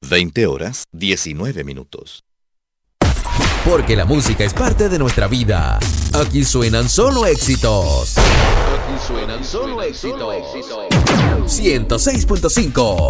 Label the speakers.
Speaker 1: 20:19.
Speaker 2: Porque la música es parte de nuestra vida. Aquí suenan solo éxitos. 106.5